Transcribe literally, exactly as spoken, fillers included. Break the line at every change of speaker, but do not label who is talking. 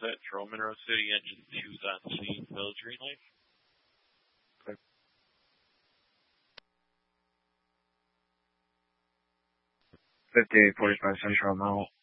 Central, Monroe City, engine two's on scene, Village Green Light.
fifty-eight forty-five Central, Monroe.